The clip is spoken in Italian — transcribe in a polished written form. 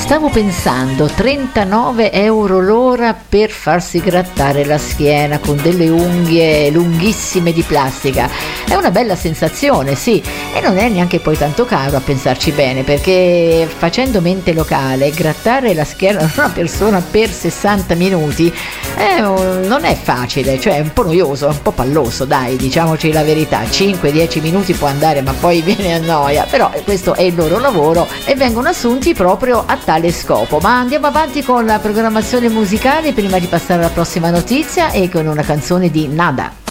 Stavo pensando, 39 euro l'ora per farsi grattare la schiena con delle unghie lunghissime di plastica. È una bella sensazione, sì, e non è neanche poi tanto caro a pensarci bene, perché facendo mente locale, grattare la schiena di una persona per 60 minuti non è facile, cioè è un po' noioso, un po' palloso, dai, diciamoci la verità. 5-10 minuti può andare, ma poi viene a noia, però questo è il loro lavoro e vengono assunti proprio a tale scopo. Ma andiamo avanti con la programmazione musicale prima di passare alla prossima notizia e con una canzone di Nada.